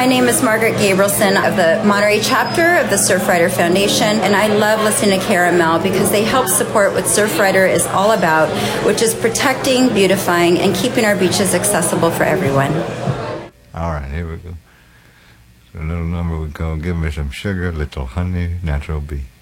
My name is Margaret Gabrielson of the Monterey chapter of the Surfrider Foundation, and I love listening to Caramel because they help support what Surfrider is all about, which is protecting, beautifying, and keeping our beaches accessible for everyone. All right, here we go. So a little number we call Give Me Some Sugar, Little Honey, Natural Bee.